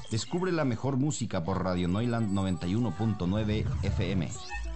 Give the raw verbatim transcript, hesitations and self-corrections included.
Descubre la mejor música por Radio Noiland noventa y uno punto nueve F M.